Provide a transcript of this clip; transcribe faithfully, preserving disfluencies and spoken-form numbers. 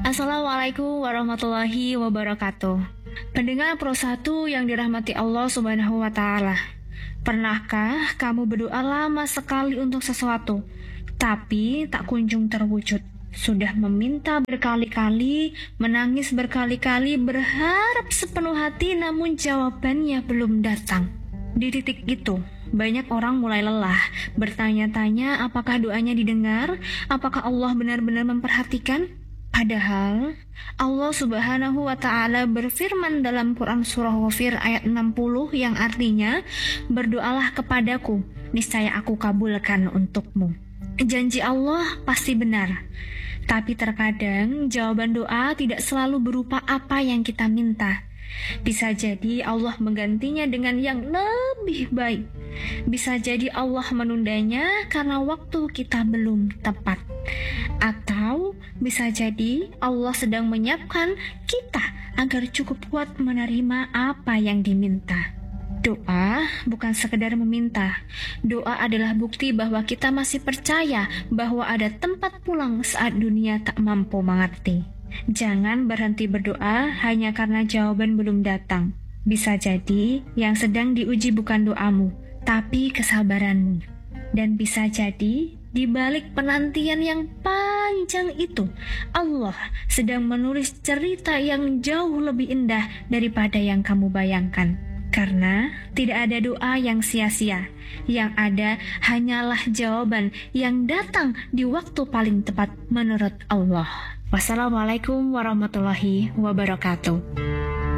Assalamualaikum warahmatullahi wabarakatuh. Pendengar Pro satu yang dirahmati Allah Subhanahu wa Ta'ala, pernahkah kamu berdoa lama sekali untuk sesuatu, tapi tak kunjung terwujud? Sudah meminta berkali-kali, menangis berkali-kali, berharap sepenuh hati, namun jawabannya belum datang. Di titik itu, banyak orang mulai lelah, bertanya-tanya apakah doanya didengar, apakah Allah benar-benar memperhatikan. Padahal Allah Subhanahu wa Ta'ala berfirman dalam Quran surah Ghafir ayat enam puluh yang artinya, berdoalah kepadaku, niscaya aku kabulkan untukmu. Janji Allah pasti benar, tapi terkadang jawaban doa tidak selalu berupa apa yang kita minta. Bisa jadi Allah menggantinya dengan yang lebih baik. Bisa jadi Allah menundanya karena waktu kita belum tepat. Atau bisa jadi Allah sedang menyiapkan kita agar cukup kuat menerima apa yang diminta. Doa bukan sekedar meminta. Doa adalah bukti bahwa kita masih percaya bahwa ada tempat pulang saat dunia tak mampu mengerti. Jangan berhenti berdoa hanya karena jawaban belum datang. Bisa jadi yang sedang diuji bukan doamu, tapi kesabaranmu. Dan bisa jadi di balik penantian yang panjang itu, Allah sedang menulis cerita yang jauh lebih indah daripada yang kamu bayangkan. Karena tidak ada doa yang sia-sia, yang ada hanyalah jawaban yang datang di waktu paling tepat menurut Allah. Wassalamualaikum warahmatullahi wabarakatuh.